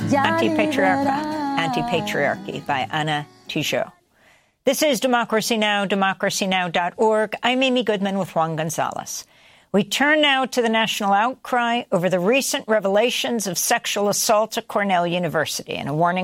Anti-Patriarchy by Anna Tijoux. This is Democracy Now!, democracynow.org. I'm Amy Goodman with Juan Gonzalez. We turn now to the national outcry over the recent revelations of sexual assault at Cornell University and a warning